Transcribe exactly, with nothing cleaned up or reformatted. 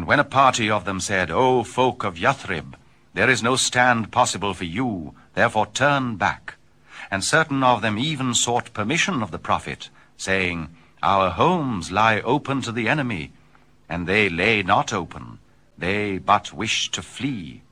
when a party of them said, O folk of Yathrib, there is no stand possible for you, therefore turn back. And certain of them even sought permission of the prophet, saying, Our homes lie open to the enemy. And they lay not open, they but wished to flee.